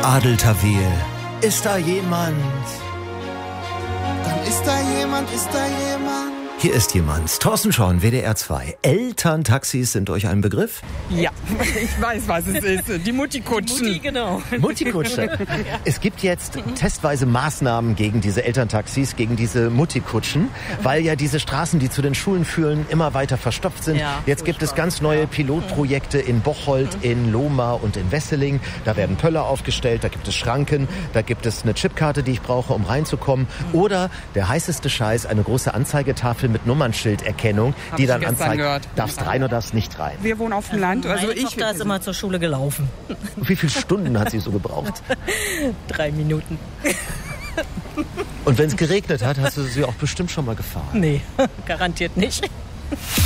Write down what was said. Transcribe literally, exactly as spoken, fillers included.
Adeltawil. Ist da jemand? Dann ist da jemand, ist da jemand? Hier ist jemand. Thorsten Schorn, W D R zwei. Elterntaxis sind euch ein Begriff? Ja, ich weiß, was es ist. Die Mutti-Kutschen. Mutti, genau. Muttikutsche. Es gibt jetzt testweise Maßnahmen gegen diese Elterntaxis, gegen diese Muttikutschen, weil ja diese Straßen, die zu den Schulen führen, immer weiter verstopft sind. Ja, jetzt gibt es ganz neue ja. Pilotprojekte in Bocholt, in Lohmar und in Wesseling. Da werden Pöller aufgestellt, da gibt es Schranken, da gibt es eine Chipkarte, die ich brauche, um reinzukommen. Oder der heißeste Scheiß, eine große Anzeigetafel mit Nummernschilderkennung, Hab die ich dann gestern anzeigt, gehört. darfst rein oder darfst nicht rein. Wir wohnen auf dem Land. Also Meine ich Tochter ist immer zur Schule gelaufen. Wie viele Stunden hat sie so gebraucht? Drei Minuten. Und wenn es geregnet hat, hast du sie auch bestimmt schon mal gefahren. Nee, garantiert nicht.